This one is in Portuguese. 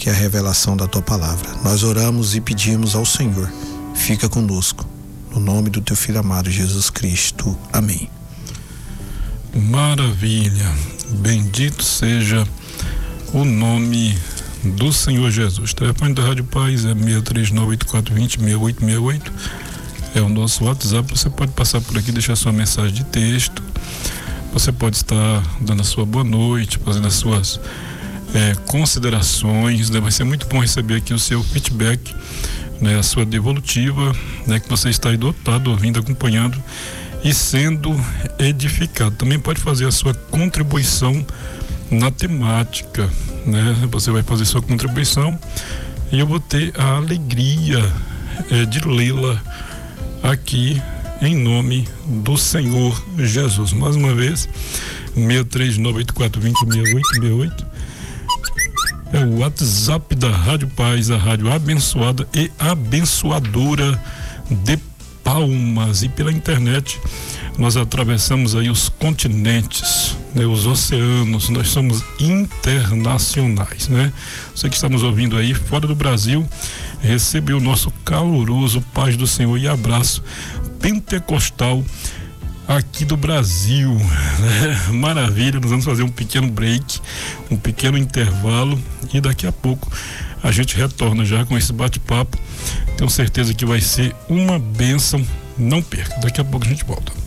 que é a revelação da tua palavra. Nós oramos e pedimos ao Senhor, fica conosco, no nome do teu Filho amado Jesus Cristo. Amém. Maravilha, bendito seja o nome do Senhor Jesus. O telefone da Rádio Paz é 639-8420-6868. É o nosso WhatsApp. Você pode passar por aqui, deixar sua mensagem de texto. Você pode estar dando a sua boa noite, fazendo as suas considerações, né? Vai ser muito bom receber aqui o seu feedback, né? A sua devolutiva, né? Que você está aí do outro lado, ouvindo, acompanhando e sendo edificado. Também pode fazer a sua contribuição na temática, né? Você vai fazer sua contribuição e eu vou ter a alegria de lê-la aqui em nome do Senhor Jesus. Mais uma vez, 639-8420-6868 é o WhatsApp da Rádio Paz, a rádio abençoada e abençoadora de Palmas. E pela internet nós atravessamos aí os continentes, né, os oceanos. Nós somos internacionais, né? Você que está nos ouvindo aí fora do Brasil, recebe o nosso caloroso paz do Senhor e abraço pentecostal aqui do Brasil, né? Maravilha. Nós vamos fazer um pequeno break, um pequeno intervalo e daqui a pouco a gente retorna já com esse bate-papo. Tenho certeza que vai ser uma bênção. Não perca, daqui a pouco a gente volta.